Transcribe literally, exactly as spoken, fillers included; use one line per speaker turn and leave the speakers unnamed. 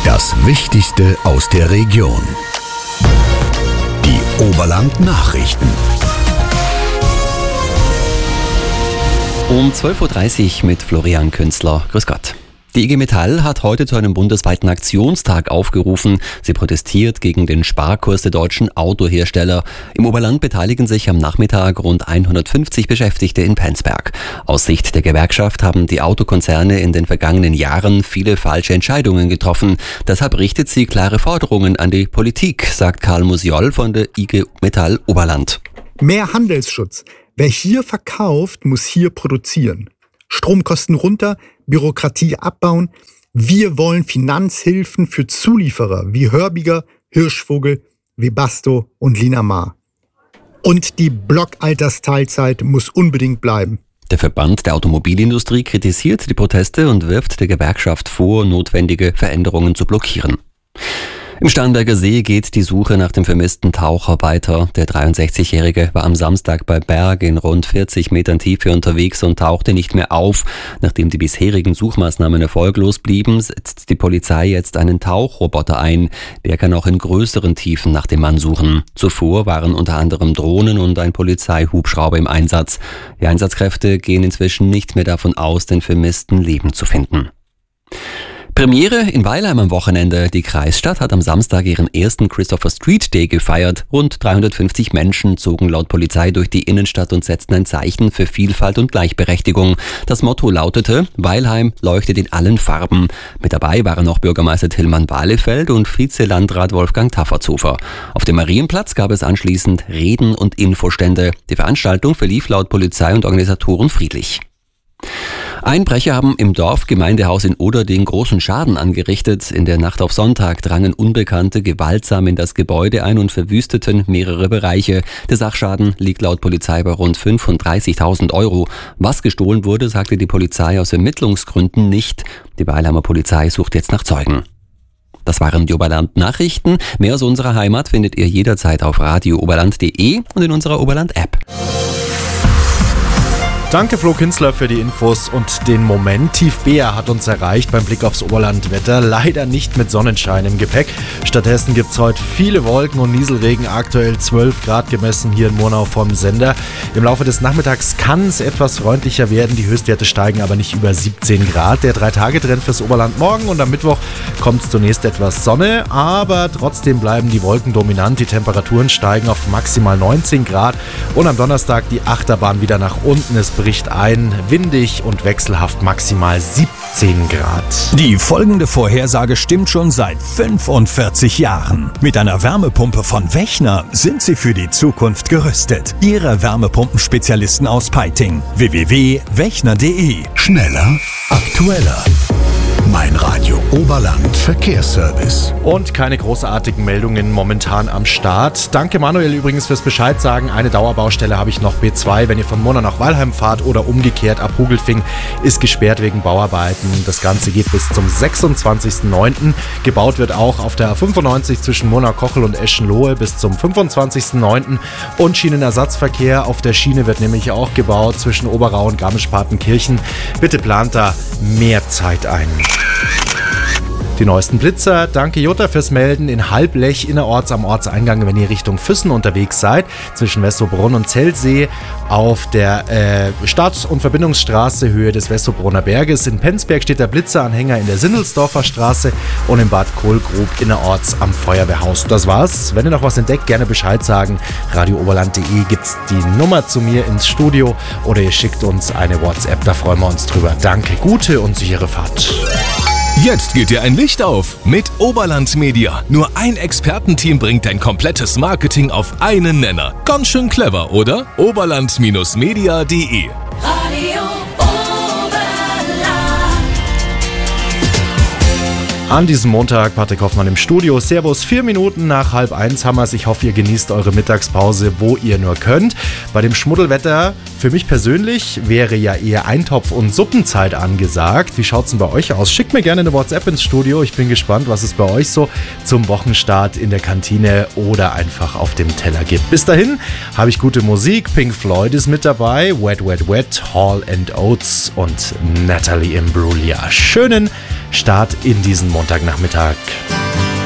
Das Wichtigste aus der Region. Die Oberland Nachrichten.
Um zwölf Uhr dreißig mit Florian Künzler. Grüß Gott. Die I G Metall hat heute zu einem bundesweiten Aktionstag aufgerufen. Sie protestiert gegen den Sparkurs der deutschen Autohersteller. Im Oberland beteiligen sich am Nachmittag rund hundertfünfzig Beschäftigte in Penzberg. Aus Sicht der Gewerkschaft haben die Autokonzerne in den vergangenen Jahren viele falsche Entscheidungen getroffen. Deshalb richtet sie klare Forderungen an die Politik, sagt Karl Musiol von der I G Metall Oberland.
Mehr Handelsschutz. Wer hier verkauft, muss hier produzieren. Stromkosten runter, Bürokratie abbauen. Wir wollen Finanzhilfen für Zulieferer wie Hörbiger, Hirschvogel, Webasto und Linamar. Und die Blockaltersteilzeit muss unbedingt bleiben.
Der Verband der Automobilindustrie kritisiert die Proteste und wirft der Gewerkschaft vor, notwendige Veränderungen zu blockieren. Im Starnberger See geht die Suche nach dem vermissten Taucher weiter. Der dreiundsechzigjährige war am Samstag bei Berg in rund vierzig Metern Tiefe unterwegs und tauchte nicht mehr auf. Nachdem die bisherigen Suchmaßnahmen erfolglos blieben, setzt die Polizei jetzt einen Tauchroboter ein. Der kann auch in größeren Tiefen nach dem Mann suchen. Zuvor waren unter anderem Drohnen und ein Polizeihubschrauber im Einsatz. Die Einsatzkräfte gehen inzwischen nicht mehr davon aus, den Vermissten lebend zu finden. Premiere in Weilheim am Wochenende. Die Kreisstadt hat am Samstag ihren ersten Christopher Street Day gefeiert. Rund dreihundertfünfzig Menschen zogen laut Polizei durch die Innenstadt und setzten ein Zeichen für Vielfalt und Gleichberechtigung. Das Motto lautete: Weilheim leuchtet in allen Farben. Mit dabei waren auch Bürgermeister Tilman Balefeld und Vizelandrat Wolfgang Taffertshofer. Auf dem Marienplatz gab es anschließend Reden und Infostände. Die Veranstaltung verlief laut Polizei und Organisatoren friedlich. Einbrecher haben im Dorfgemeindehaus in Oderding großen Schaden angerichtet. In der Nacht auf Sonntag drangen Unbekannte gewaltsam in das Gebäude ein und verwüsteten mehrere Bereiche. Der Sachschaden liegt laut Polizei bei rund fünfunddreißigtausend Euro. Was gestohlen wurde, sagte die Polizei aus Ermittlungsgründen nicht. Die Weilheimer Polizei sucht jetzt nach Zeugen. Das waren die Oberland-Nachrichten. Mehr aus unserer Heimat findet ihr jederzeit auf radio oberland punkt de und in unserer Oberland-App.
Danke Flo Künzler für die Infos und den Moment. Tief Bea hat uns erreicht beim Blick aufs Oberlandwetter. Leider nicht mit Sonnenschein im Gepäck. Stattdessen gibt es heute viele Wolken und Nieselregen. Aktuell zwölf Grad gemessen hier in Murnau vom Sender. Im Laufe des Nachmittags kann es etwas freundlicher werden. Die Höchstwerte steigen aber nicht über siebzehn Grad. Der Drei-Tage-Trend fürs Oberland morgen und am Mittwoch kommt zunächst etwas Sonne. Aber trotzdem bleiben die Wolken dominant. Die Temperaturen steigen auf maximal neunzehn Grad. Und am Donnerstag die Achterbahn wieder nach unten. Es bricht ein, windig und wechselhaft maximal siebzehn Grad.
Die folgende Vorhersage stimmt schon seit fünfundvierzig Jahren. Mit einer Wärmepumpe von Wechner sind Sie für die Zukunft gerüstet. Ihre Wärmepumpenspezialisten aus Peiting. w w w punkt wechner punkt de. Schneller, aktueller. Mein Radio Oberland Verkehrsservice.
Und keine großartigen Meldungen momentan am Start. Danke Manuel übrigens fürs Bescheid sagen. Eine Dauerbaustelle habe ich noch, B zwei. Wenn ihr von Murnau nach Weilheim fahrt oder umgekehrt ab Hugelfing, ist gesperrt wegen Bauarbeiten. Das Ganze geht bis zum sechsundzwanzigsten neunten Gebaut wird auch auf der A fünfundneunzig zwischen Murnau-Kochel und Eschenlohe bis zum fünfundzwanzigsten neunten Und Schienenersatzverkehr auf der Schiene wird nämlich auch gebaut zwischen Oberau und Garmisch-Partenkirchen. Bitte plant da mehr Zeit ein. Die neuesten Blitzer, danke Jutta fürs Melden, in Halblech innerorts am Ortseingang, wenn ihr Richtung Füssen unterwegs seid, zwischen Wessobrunn und Zeltsee, auf der äh, Stadt- und Verbindungsstraße Höhe des Wessobrunner Berges. In Penzberg steht der Blitzeranhänger in der Sinnelsdorfer Straße und in Bad Kohlgrub innerorts am Feuerwehrhaus. Das war's. Wenn ihr noch was entdeckt, gerne Bescheid sagen. radio oberland punkt de gibt's die Nummer zu mir ins Studio oder ihr schickt uns eine WhatsApp, da freuen wir uns drüber. Danke, gute und sichere Fahrt.
Jetzt geht dir ein Licht auf mit Oberland Media. Nur ein Expertenteam bringt dein komplettes Marketing auf einen Nenner. Ganz schön clever, oder? oberland Media punkt de
Radio
An diesem Montag, Patrick Hoffmann im Studio. Servus, vier Minuten nach halb eins haben wir's. Ich hoffe, ihr genießt eure Mittagspause, wo ihr nur könnt. Bei dem Schmuddelwetter, für mich persönlich, wäre ja eher Eintopf- und Suppenzeit angesagt. Wie schaut's denn bei euch aus? Schickt mir gerne eine WhatsApp ins Studio. Ich bin gespannt, was es bei euch so zum Wochenstart in der Kantine oder einfach auf dem Teller gibt. Bis dahin habe ich gute Musik. Pink Floyd ist mit dabei. Wet, Wet, Wet, Hall and Oates und Natalie Imbruglia. Schönen Start in diesen Montagnachmittag.